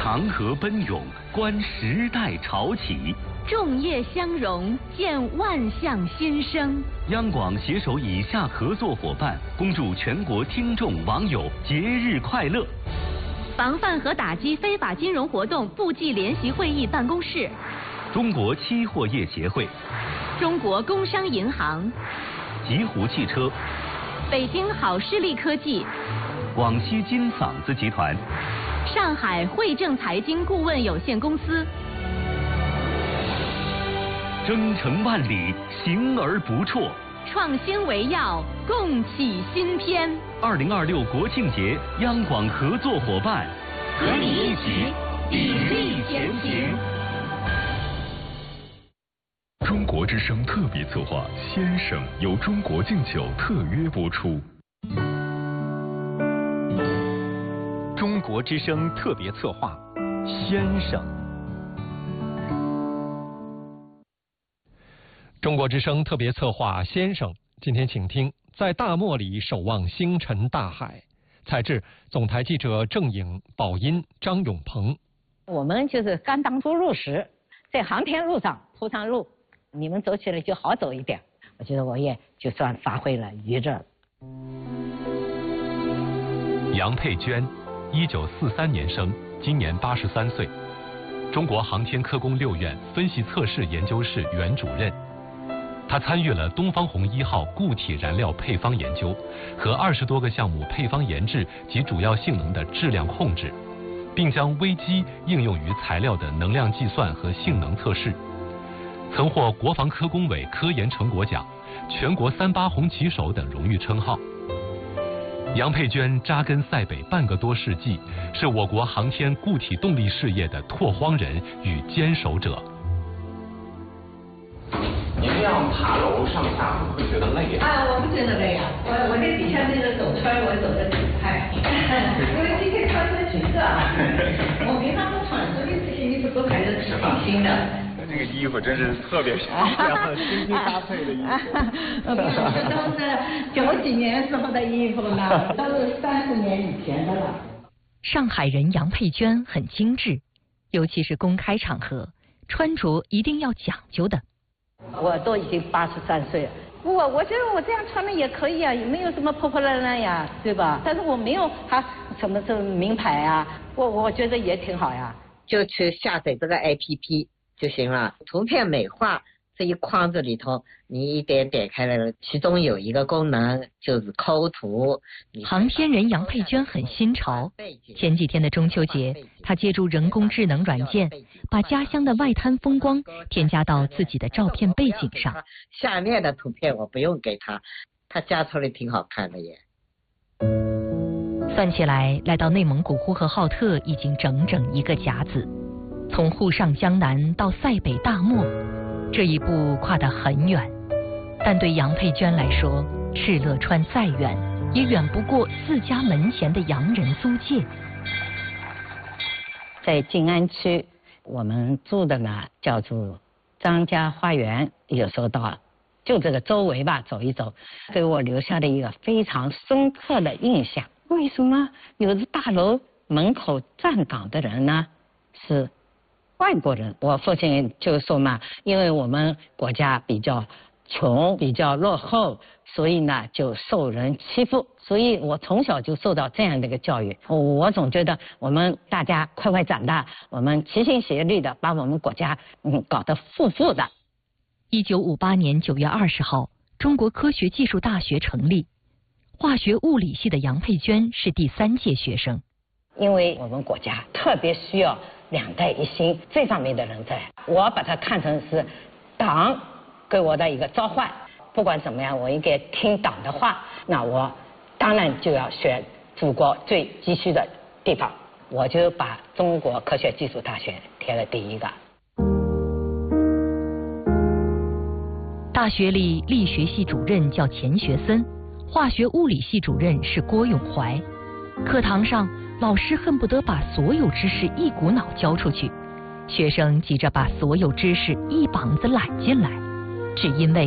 长河奔涌，观时代潮起。 众业相融，见万象新生。 央广携手以下合作伙伴，恭祝全国听众网友节日快乐。 防范和打击非法金融活动部际联席会议办公室， 中国期货业协会， 中国工商银行， 极狐汽车， 北京好视力科技， 广西金嗓子集团， 上海汇正财经顾问有限公司。 征程万里，行而不辍。 创新为要，共启新篇。 2026国庆节，央广合作伙伴， 和你一起砥砺前行。 中国之声特别策划《先生》由中国敬酒特约播出。 中国之声特别策划《先生》。中国之声特别策划《先生》，今天请听《在大漠里守望星辰大海》，采制总台记者郑颖、宝音、张永鹏。 我们就是刚当初入时，在航天路上铺上路，你们走起来就好走一点。我觉得我也就算发挥了余热。 杨佩娟，1943年生，今年83岁，中国航天科工6院分析测试研究室原主任。他参与了东方红1号固体燃料配方研究和20多个项目配方研制及主要性能的质量控制，并将微机应用于材料的能量计算和性能测试，曾获国防科工委科研成果奖、全国3·8红旗手等荣誉称号。杨佩娟扎根塞北半个多世纪，是我国航天固体动力事业的拓荒人与坚守者。 您这样爬楼上下会不会觉得累啊？我不觉得累啊，我在底下那个走圈，我走得挺快，因为今天穿的橘色啊，我平常都穿，所以这些衣服都还是挺新的。 这个衣服真是特别时尚，新新搭配的衣服。 都是90几年时候的衣服呢，都是30年以前的了。 上海人杨佩娟很精致，尤其是公开场合，穿着一定要讲究的。 我都已经83岁了，我觉得我这样穿的也可以啊，也没有什么破破烂烂呀，对吧？但是我没有什么名牌啊，我觉得也挺好呀。 就去下载这个 APP 就行了，图片美化这一框子里头，你一点点开来了，其中有一个功能就是抠图。 航天人杨佩娟很新潮，前几天的中秋节，她借助人工智能软件，把家乡的外滩风光添加到自己的照片背景上。 下面的图片我不用给他，他加出来挺好看的耶。 算起来，来到内蒙古呼和浩特已经整整1个甲子，从沪上江南到塞北大漠，这一步跨得很远。但对杨佩娟来说，敕勒川再远，也远不过自家门前的洋人租界。 在静安区，我们住的呢叫做张家花园，有时候到就这个周围吧走一走，给我留下了一个非常深刻的印象。为什么有的大楼门口站岗的人呢是外国人？我父亲就说嘛，因为我们国家比较穷，比较落后，所以呢就受人欺负，所以我从小就受到这样的一个教育。我总觉得我们大家快快长大，我们齐心协力的把我们国家搞得富富的。 1958年9月20号，中国科学技术大学成立，化学物理系的杨佩娟是第3届学生。 因为我们国家特别需要2代一心这方面的人才，我把它看成是党给我的一个召唤，不管怎么样，我应该听党的话，那我当然就要选祖国最急需的地方，我就把中国科学技术大学填了第1个。 大学里力学系主任叫钱学森，化学物理系主任是郭永怀。课堂上，老师恨不得把所有知识一股脑教出去，学生急着把所有知识一膀子揽进来，只因为